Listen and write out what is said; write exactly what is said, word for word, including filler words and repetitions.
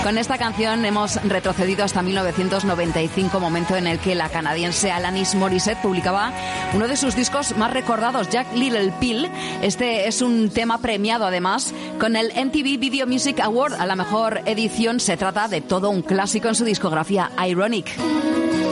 Con esta canción hemos retrocedido hasta mil novecientos noventa y cinco, momento en el que la canadiense Alanis Morissette publicaba uno de sus discos más recordados, Jack Little Pill. Este es un tema premiado además con el M T V Video Music Award a la mejor edición. Se trata de todo un clásico en su discografía, Ironic.